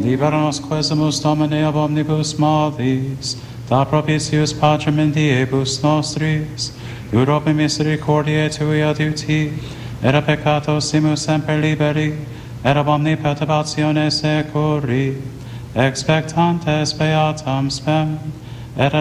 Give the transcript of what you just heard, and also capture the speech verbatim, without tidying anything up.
Libera nos quesumus Domine ab omnibus malis, da propitius Patrem in diebus nostris, Europe misericordiae Tui adiuti, et a peccato simus semper liberi, et ab omni perturbatione securi, expectantes beatam spem,